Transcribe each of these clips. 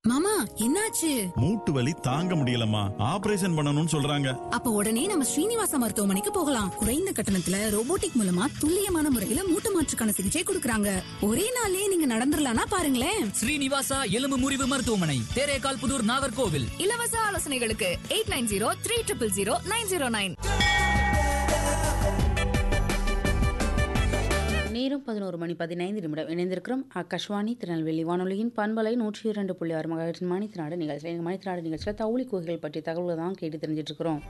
மாமா என்னாச்சு? மூட்டு வலி தாங்க முடியலம்மா, ஆபரேஷன் பண்ணணும்னு சொல்றாங்க. அப்ப உடனே நம்ம ஸ்ரீனிவாசா மருத்துவமனைக்கு போகலாம். குறைந்த கட்டணத்துல ரோபோட்டிக் மூலமா துல்லியமான முறையில மூட்டு மாற்றுக்கான சிகிச்சை கொடுக்கறாங்க. ஒரே நாள்லயே நீங்க நடந்துடலாம்னா பாருங்களேன். ஸ்ரீனிவாசா எலும்பு முறிவு மருத்துவமனை, தேரேகால் புதூர், நாகர்கோவில். இலவச ஆலோசனைகளுக்கு 8903000909. நேரம் 11:15 இணைந்திருக்கிறோம். ஆகாஷ்வாணி திருநெல்வேலி வானொலியின் பண்பலை 102.6 மகா மணித்திராடு நிகழ்ச்சியில் மணித்திராடு நிகழ்ச்சியில் தவுளி கோயில்கள் பற்றிய தகவல்கள் தான் கேட்டு தெரிஞ்சிட்டு இருக்கிறோம்.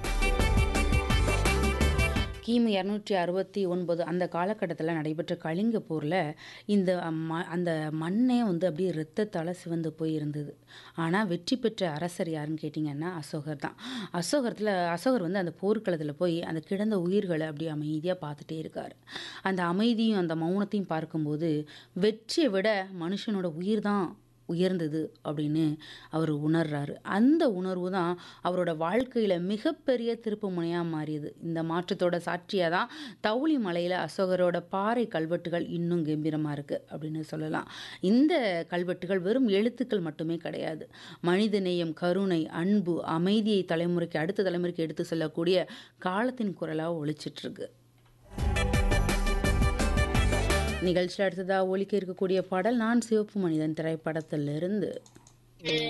கிமு 269 அந்த காலகட்டத்தில் நடைபெற்ற கலிங்க போரில் அந்த மண்ணே அப்படியே இரத்தத்தால் சிவந்து போய் இருந்தது. ஆனால் வெற்றி பெற்ற அரசர் யாருன்னு கேட்டிங்கன்னா அசோகர் தான். அசோகர் அந்த போர்க்களத்தில் போய் அந்த கிடந்த உயிர்களை அப்படியே அமைதியாக பார்த்துட்டே இருக்கார். அந்த அமைதியும் அந்த மௌனத்தையும் பார்க்கும்போது வெற்றியை விட மனுஷனோட உயிர் தான் உயர்ந்தது அப்படின்னு அவர் உணர்றாரு. அந்த உணர்வு தான் அவரோட வாழ்க்கையில் மிகப்பெரிய திருப்பு முனையாக மாறியது. இந்த மாற்றத்தோட சாட்சியாக தான் தவுளி மலையில் அசோகரோட பாறை கல்வெட்டுகள் இன்னும் கம்பீரமாக இருக்குது அப்படின்னு சொல்லலாம். இந்த கல்வெட்டுகள் வெறும் எழுத்துக்கள் மட்டுமே கிடையாது. மனிதநேயம், கருணை, அன்பு, அமைதியை அடுத்த தலைமுறைக்கு எடுத்து செல்லக்கூடிய காலத்தின் குரலாக ஒலிச்சிட்ருக்கு. நிகழ்ச்சியில் அடுத்ததாக ஒலிக்க இருக்கக்கூடிய பாடல் நான் சிவப்பு மனிதன் திரைப்படத்திலிருந்து.